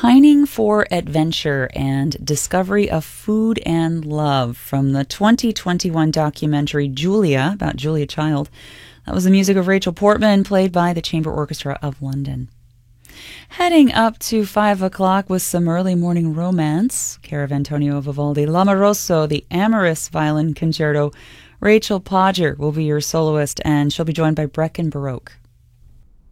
Pining for Adventure and Discovery of Food and Love from the 2021 documentary Julia, about Julia Child. That was the music of Rachel Portman, played by the Chamber Orchestra of London. Heading up to 5 o'clock with some early morning romance, care of Antonio Vivaldi, L'Amoroso, the Amorous Violin Concerto. Rachel Podger will be your soloist, and she'll be joined by Breckin Baroque.